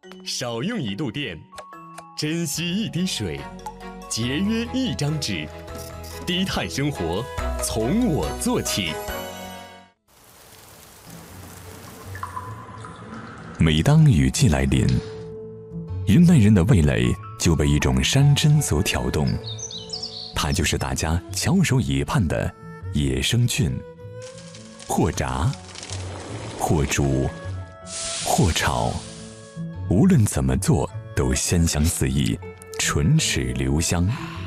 少用一度电，珍惜一滴水，节约一张纸，低碳生活从我做起。 每当雨季来临，云南人的味蕾就被一种山珍所挑动，它就是大家翘首以盼的野生菌。或炸，或煮，或炒，无论怎么做都鲜香四溢，唇齿留香。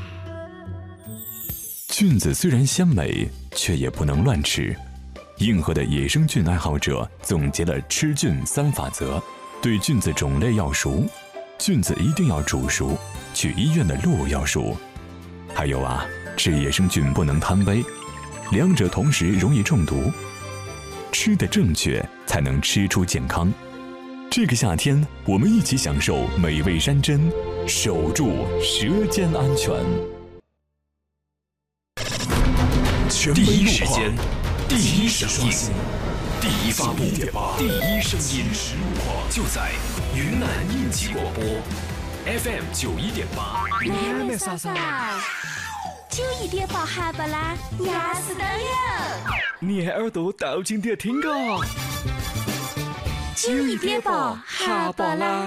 菌子虽然鲜美，却也不能乱吃。硬核的野生菌爱好者总结了吃菌3法则：对菌子种类要熟，菌子一定要煮熟，去医院的路要熟。还有啊，吃野生菌不能贪杯，两者同时容易中毒。吃得正确，才能吃出健康。这个夏天，我们一起享受美味山珍，守住舌尖安全。 第一时间，第一声音，第一发布，第一声音，就在云南应急广播 FM 91.8。 妹妹嫂嫂，91.8哈巴拉雅斯灯友， 你耳朵倒进点听个。 91.8哈巴拉。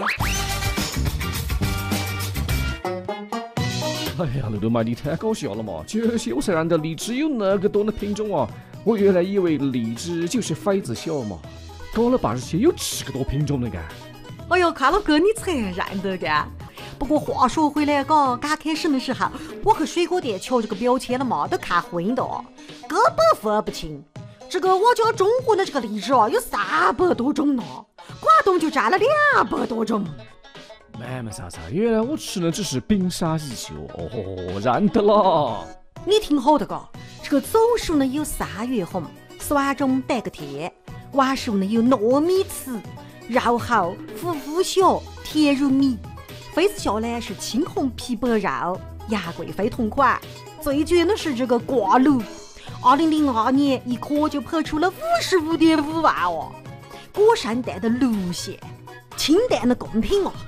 哎呀，刘德妈，你太搞笑了嘛！这秀才让的荔枝有那个多的品种啊！我原来以为荔枝就是妃子笑嘛，搞了半天有这个多品种的干。 哎呦，看了哥你才认得干。不过话说回来，刚开始的时候，我去水果店瞧这个标签了嘛，都看昏的，根本分不清。这个我家中国的这个荔枝有300多种呢，广东就占了200多种。 妹妹嫂嫂，原来我吃的只是冰沙一球哦，认得了。 你听好的个，这个枣树呢有3月红，酸中带个甜；娃树呢有糯米糍，肉厚乎乎小，甜如蜜；妃子笑呢是青红皮白肉，牙贵妃同款。最绝的是这个挂炉，2002年一颗就跑出了55.5万哦。果山带的芦蟹，清淡的贡品哦。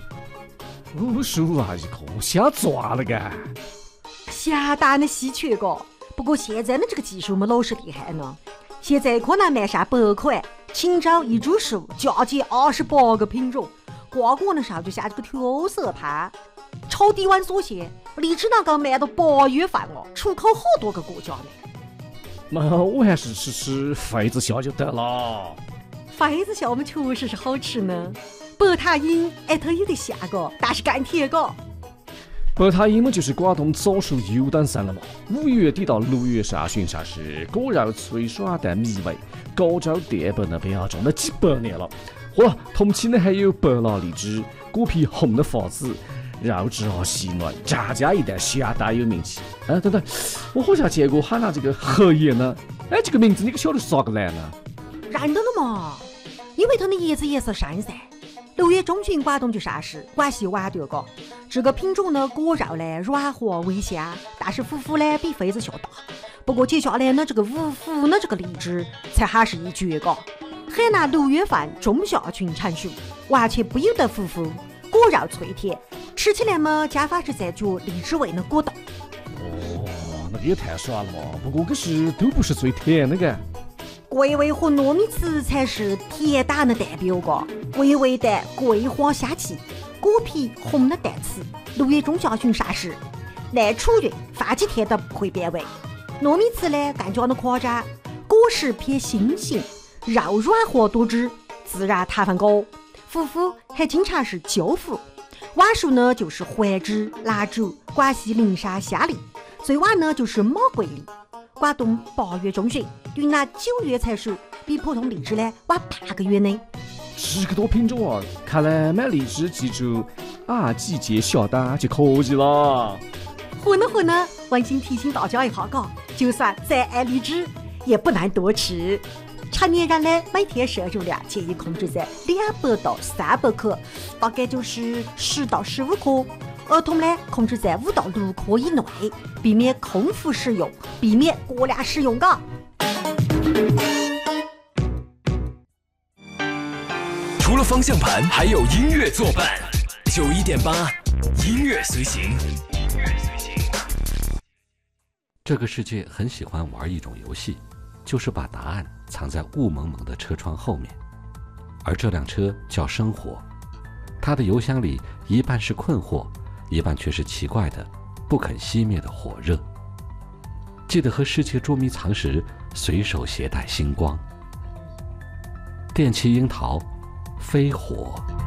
55万一颗，瞎抓了干！ 下蛋的稀缺个，不过现在的这个技术嘛，老是厉害呢。现在可能卖上100块，请找一株树，嫁接28个品种，挂果的时候就下这个调色盘。超低温锁线，荔枝能够卖到8月份哦，出口好多个国家呢。 那我还是吃妃子笑就得了。 妃子笑嘛，确实是好吃呢。白塔樱头有点下个，但是更甜个。 白塔樱嘛，就是广东枣树优等生了嘛。5月底到6月上旬上市，果肉脆爽但迷味，高州电白那边种了几百年了。嚯，同期呢还有白蜡荔枝，果皮红的发紫，肉质细软，家家一袋相当有名气。等等，我好像见过喊他这个荷叶呢。哎，这个名字你可晓得是啥个来呢？ 认得了嘛，因为它的叶子颜色深噻。6月中旬广东就上市，广西晚点个。这个品种呢，果肉呢软滑微香，但是核呢比妃子笑大。不过接下来呢，这个五福的这个荔枝才还是一绝个。海南6月份中下旬成熟，完全不由得核果肉脆甜，吃起来嘛，加法是在嚼荔枝味的果冻。 哦，那个也太爽了嘛！不过可是都不是最甜的个。 桂味和糯米糍才是甜蛋的代表个，桂味带桂花香气，果皮红的带刺。6月中下旬上市，耐储运，放几天都不会变味。糯米糍呢更加的夸张，果实偏心形，肉软和多汁，自然糖分高。核还经常是椒核。晚熟呢就是槐枝、蜡烛、广西灵山香梨，最晚呢就是马桂梨。广东8月中旬，云南9月才熟，比普通荔枝呢晚半个月呢。 这个多品种啊！看来买荔枝记住季节下单就可以了。 混呢，温馨提醒大家一下嘎，就算再爱荔枝，也不能多吃。成年人呢，每天摄入量建议控制在200到300克，大概就是10到15克。儿童呢，控制在5到6克以内，避免空腹食用，避免过量食用嘎。 除了方方向盘，还有音乐作伴。91.8，音乐随行。 这个世界很喜欢玩一种游戏，就是把答案藏在雾蒙蒙的车窗后面。而这辆车叫生活，它的油箱里一半是困惑，一半却是奇怪的不肯熄灭的火热。记得和世界捉迷藏时随手携带星光。电气樱桃飞火。